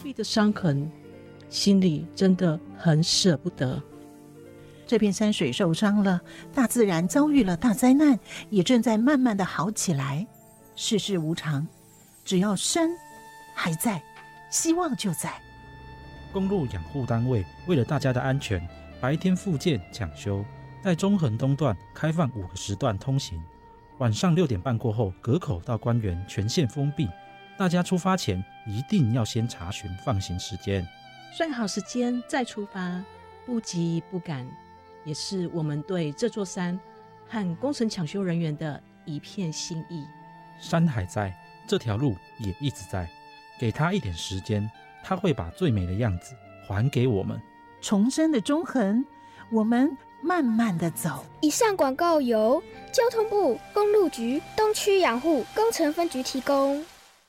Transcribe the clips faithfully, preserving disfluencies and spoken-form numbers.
臂的伤痕，心里真的很舍不得。 这片山水受伤了，大自然遭遇了大灾难，也正在慢慢的好起来。世事无常，只要山还在，希望就在。 公路养护单位为了大家的安全，白天复建抢修，在中横东段开放五个时段通行，晚上六点半过后，隔口到官园全线封闭。大家出发前一定要先查询放行时间， 算好时间再出发，不急不赶，也是我们对这座山和工程抢修人员的一片心意。 山还在，这条路也一直在，给他一点时间，他会把最美的样子还给我们。 重生的中横，我们慢慢的走。 以上广告由交通部公路局东区养护工程分局提供。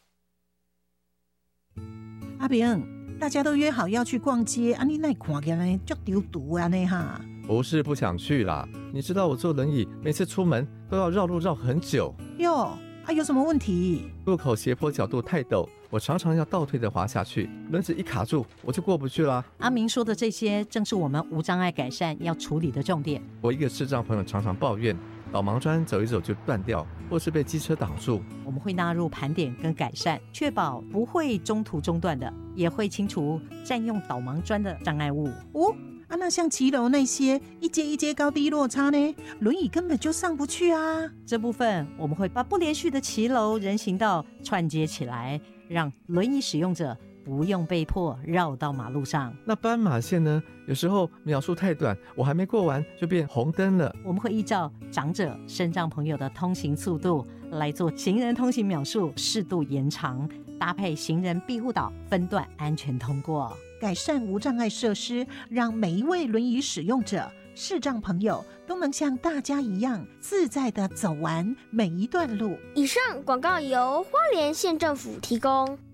阿炳，大家都约好要去逛街，啊，你那看起来就丢毒啊那哈？ 不是不想去啦，你知道我坐轮椅，每次出门都要绕路绕很久。 哟，啊有什么问题？ 路口斜坡角度太陡，我常常要倒退的滑下去，轮子一卡住，我就过不去啦。 阿明说的这些，正是我们无障碍改善要处理的重点。 我一个视障朋友常常抱怨，导盲砖走一走就断掉，或是被机车挡住。 我们会纳入盘点跟改善，确保不会中途中断的，也会清除占用导盲砖的障碍物。 哦，啊，那像骑楼那些一阶一阶高低落差呢，轮椅根本就上不去啊。 这部分我们会把不连续的骑楼、人行道串接起来，让轮椅使用者不用被迫绕到马路上。 那斑马线呢？有时候秒数太短，我还没过完就变红灯了。 我们会依照长者、身障朋友的通行速度来做行人通行秒数适度延长，搭配行人庇护岛分段安全通过， 改善无障碍设施，让每一位轮椅使用者、视障朋友都能像大家一样自在地走完每一段路。 以上广告由花莲县政府提供。